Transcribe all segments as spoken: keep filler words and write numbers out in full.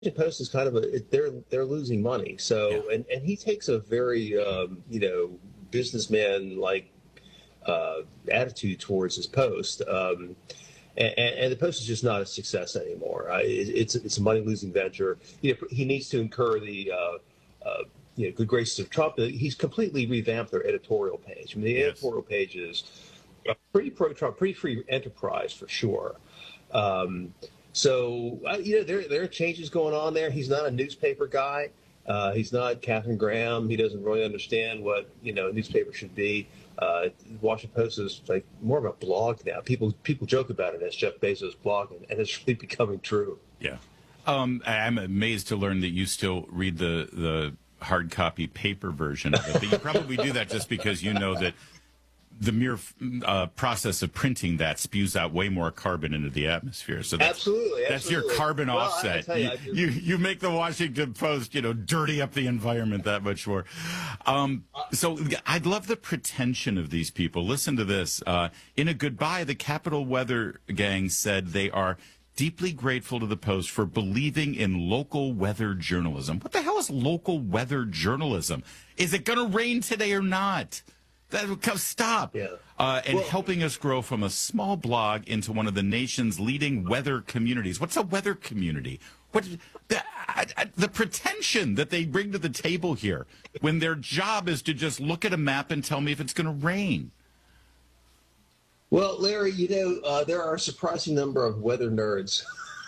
Post is kind of a they're they're losing money. Yeah. So and and he takes a very um, you know businessman like uh, attitude towards his Post. Um, and, and the Post is just not a success anymore. Uh, it, it's it's a money losing venture. You know, he needs to incur the uh, uh, you know good graces of Trump. He's completely revamped their editorial page. I mean, the Yes. editorial page is a pretty pro Trump, pretty free enterprise for sure. Um, So, uh, you know, there, there are changes going on there. He's not a newspaper guy. Uh, he's not Catherine Graham. He doesn't really understand what, you know, a newspaper should be. Uh, Washington Post is like more of a blog now. People people joke about it as Jeff Bezos blogging, and it's really becoming true. Yeah. Um, I'm amazed to learn that you still read the, the hard copy paper version of it. But you probably do that just because you know that the mere uh, process of printing that spews out way more carbon into the atmosphere. So that's, absolutely, that's absolutely. your carbon well, offset. I, I you, you, you you make the Washington Post, you know, dirty up the environment that much more. Um, so I'd love the pretension of these people. Listen to this. Uh, in a goodbye, the Capitol Weather Gang said they are deeply grateful to the Post for believing in local weather journalism. What the hell is local weather journalism? Is it going to rain today or not? That stop. Yeah. Uh, and well, helping us grow from a small blog into one of the nation's leading weather communities. What's a weather community? What the, I, I, the pretension that they bring to the table here when their job is to just look at a map and tell me if it's going to rain. Well, Larry, you know, uh, there are a surprising number of weather nerds.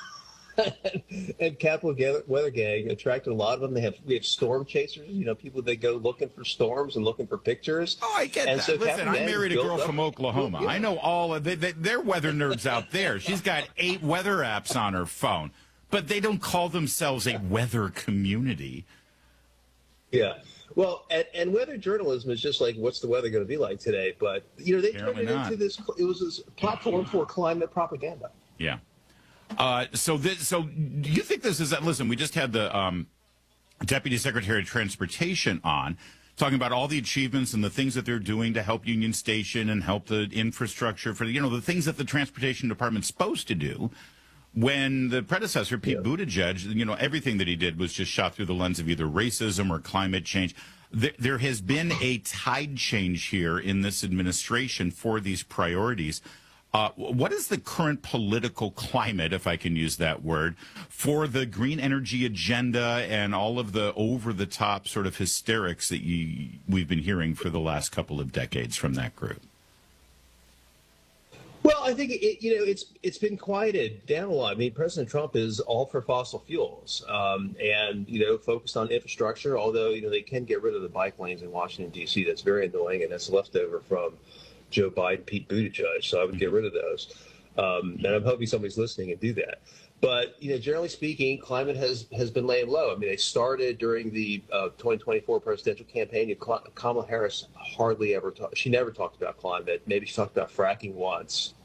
And Capitol Weather Gang attracted a lot of them. They have we have storm chasers, you know, people that go looking for storms and looking for pictures. Oh, I get and that. So Listen, Captain I Gang married a girl up, from Oklahoma. yeah. I know all of they, they, they're weather nerds out there. She's got eight weather apps on her phone, but they don't call themselves a weather community. Yeah. Well, and, and weather journalism is just like, what's the weather going to be like today? But, you know, they Apparently turned it not. into this, it was this platform for climate propaganda. Yeah. Uh, so, this, so do you think this is that? Listen, we just had the um, Deputy Secretary of Transportation on talking about all the achievements and the things that they're doing to help Union Station and help the infrastructure for, you know, the things that the Transportation Department's supposed to do. When the predecessor, Pete yeah. Buttigieg, you know, everything that he did was just shot through the lens of either racism or climate change. There, there has been a tide change here in this administration for these priorities. Uh, what is the current political climate, if I can use that word, for the green energy agenda and all of the over-the-top sort of hysterics that you, we've been hearing for the last couple of decades from that group? Well, I think it, you know it's it's been quieted down a lot. I mean, President Trump is all for fossil fuels, um, and you know focused on infrastructure. Although you know they can get rid of the bike lanes in Washington D C, that's very annoying, and that's leftover from Joe Biden, Pete Buttigieg. So I would get rid of those, um, and I'm hoping somebody's listening and do that. But you know, generally speaking, climate has has been laying low. I mean, they started during the uh, twenty twenty-four presidential campaign. Kamala Harris hardly ever talked. She never talked about climate. Maybe she talked about fracking once.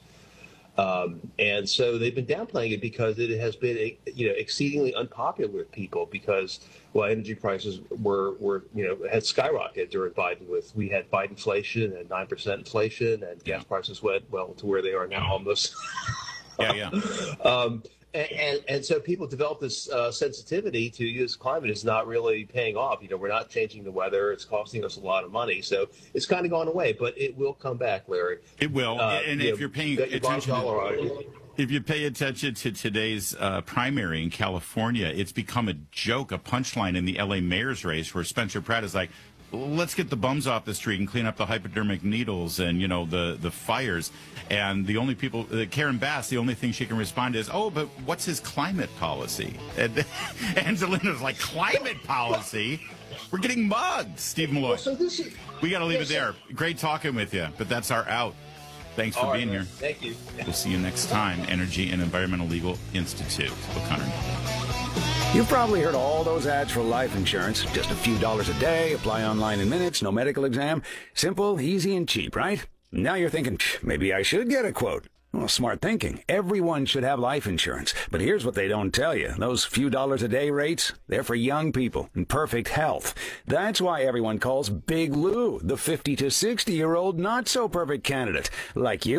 Um, and so they've been downplaying it because it has been, you know, exceedingly unpopular with people because, well, energy prices were, were you know, had skyrocketed during Biden. With we had Bidenflation and nine percent inflation, and gas prices went well to where they are now, almost. yeah, yeah. um, And, and, and so people develop this uh, sensitivity to use climate is not really paying off. You know, we're not changing the weather. It's costing us a lot of money. So it's kind of gone away, but it will come back, Larry. It will. Uh, and you if know, you're paying attention to, if you pay attention to today's uh, primary in California, it's become a joke, a punchline in the L A mayor's race where Spencer Pratt is like, let's get the bums off the street and clean up the hypodermic needles and, you know, the, the fires. And the only people, uh, Karen Bass, the only thing she can respond is, oh, but what's his climate policy? And Angelina's like, climate policy? We're getting mugged, Steve Malloy. Well, so this is, we got to leave yeah, it there. So, Great talking with you, but that's our out. Thanks for being right, here. Thank you. We'll see you next time. Energy and Environmental Legal Institute. O'Connor. You've probably heard all those ads for life insurance. Just a few dollars a day, apply online in minutes, no medical exam. Simple, easy, and cheap, right? Now you're thinking, maybe I should get a quote. Well, smart thinking. Everyone should have life insurance. But here's what they don't tell you. Those few dollars a day rates, they're for young people in perfect health. That's why everyone calls Big Lou the fifty to sixty-year-old not-so-perfect candidate, like you.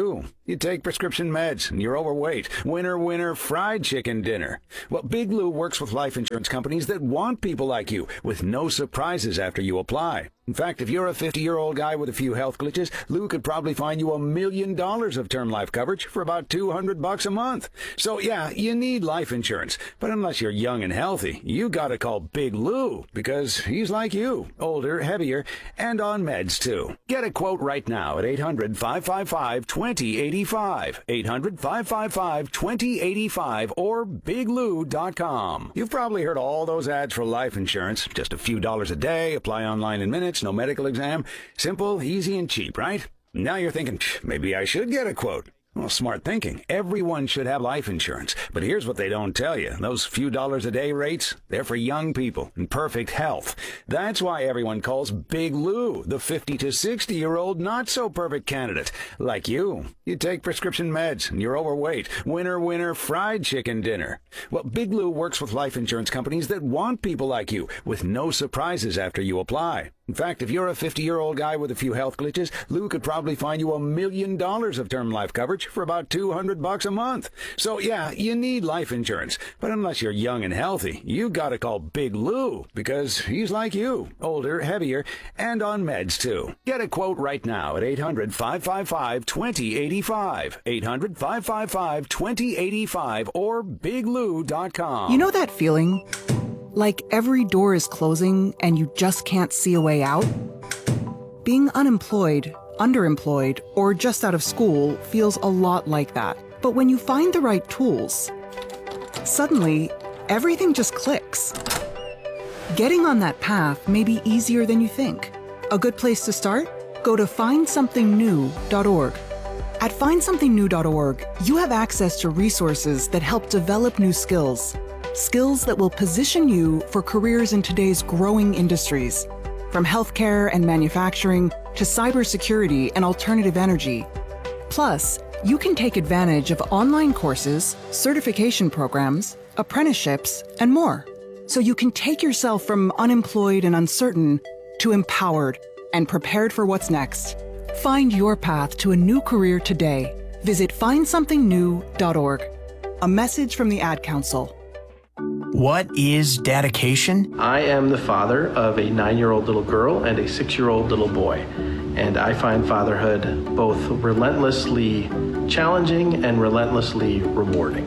You take prescription meds and you're overweight. Winner, winner, fried chicken dinner. Well, Big Lou works with life insurance companies that want people like you with no surprises after you apply. In fact, if you're a fifty-year-old guy with a few health glitches, Lou could probably find you a million dollars of term life coverage for about two hundred bucks a month. So yeah, you need life insurance. But unless you're young and healthy, you gotta call Big Lou because he's like you, older, heavier, and on meds too. Get a quote right now at eight hundred, five five five, two zero eight five, eight hundred, five five five, two zero eight five, or big lou dot com. You've probably heard all those ads for life insurance. Just a few dollars a day, apply online in minutes, no medical exam. Simple, easy, and cheap, right? Now you're thinking, maybe I should get a quote. Well, smart thinking. Everyone should have life insurance. But here's what they don't tell you. Those few dollars a day rates, they're for young people in perfect health. That's why everyone calls Big Lou the fifty to sixty-year-old not-so-perfect candidate. Like you. You take prescription meds and you're overweight. Winner, winner, fried chicken dinner. Well, Big Lou works with life insurance companies that want people like you with no surprises after you apply. In fact, if you're a fifty-year-old guy with a few health glitches, Lou could probably find you a million dollars of term life coverage for about two hundred bucks a month. So yeah, you need life insurance. But unless you're young and healthy, you gotta call Big Lou because he's like you, older, heavier, and on meds too. Get a quote right now at eight hundred, five five five, two zero eight five, eight hundred, five five five, two zero eight five, or big lou dot com. You know that feeling? Like every door is closing and you just can't see a way out? Being unemployed, underemployed, or just out of school feels a lot like that. But when you find the right tools, suddenly everything just clicks. Getting on that path may be easier than you think. A good place to start? Go to find something new dot org. At find something new dot org, you have access to resources that help develop new skills. Skills that will position you for careers in today's growing industries, from healthcare and manufacturing to cybersecurity and alternative energy. Plus, you can take advantage of online courses, certification programs, apprenticeships, and more. So you can take yourself from unemployed and uncertain to empowered and prepared for what's next. Find your path to a new career today. Visit find something new dot org. A message from the Ad Council. What is dedication? I am the father of a nine-year-old little girl and a six-year-old little boy, and I find fatherhood both relentlessly challenging and relentlessly rewarding.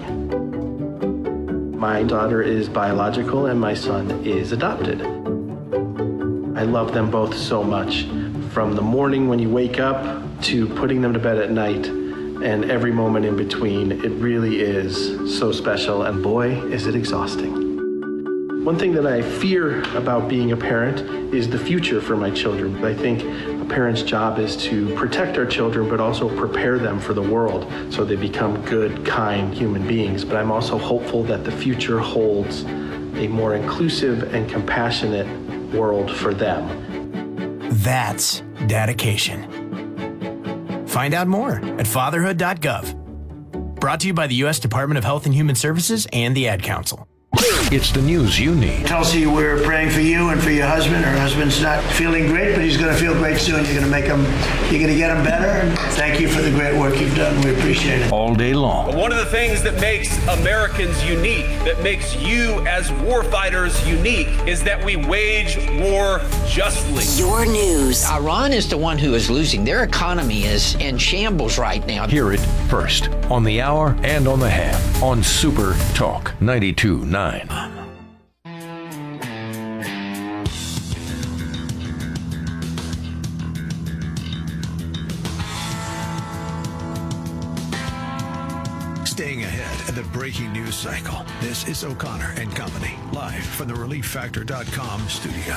My daughter is biological and my son is adopted. I love them both so much, from the morning when you wake up to putting them to bed at night, and every moment in between. It really is so special, and boy, is it exhausting. One thing that I fear about being a parent is the future for my children. I think a parent's job is to protect our children, but also prepare them for the world so they become good, kind human beings. But I'm also hopeful that the future holds a more inclusive and compassionate world for them. That's dedication. Find out more at fatherhood dot gov. Brought to you by the U S Department of Health and Human Services and the Ad Council. It's the news you need. Tulsi, we're praying for you and for your husband. Her husband's not feeling great, but he's going to feel great soon. You're going to make him, you're going to get him better. Thank you for the great work you've done. We appreciate it. All day long. One of the things that makes Americans unique, that makes you as warfighters unique, is that we wage war justly. Your news. Iran is the one who is losing. Their economy is in shambles right now. Hear it first on the hour and on the half on Super Talk ninety-two point nine. Staying ahead of the breaking news cycle. This is O'Connor and Company, live from the relief factor dot com studio.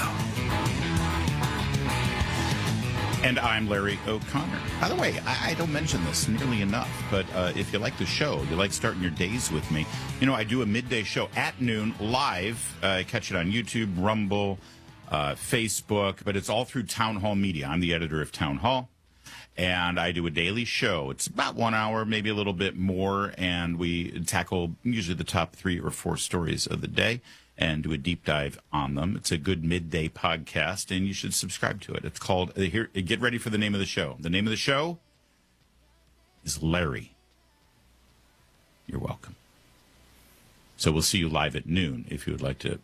And I'm Larry O'Connor. By the way, I, I don't mention this nearly enough, but uh, if you like the show, you like starting your days with me, you know, I do a midday show at noon live. Uh, catch it on YouTube, Rumble, uh, Facebook, but it's all through Town Hall Media. I'm the editor of Town Hall, and I do a daily show. It's about one hour, maybe a little bit more, and we tackle usually the top three or four stories of the day and do a deep dive on them. It's a good midday podcast, and you should subscribe to it. It's called, here, get ready for the name of the show. The name of the show is Larry. You're welcome. So we'll see you live at noon if you would like to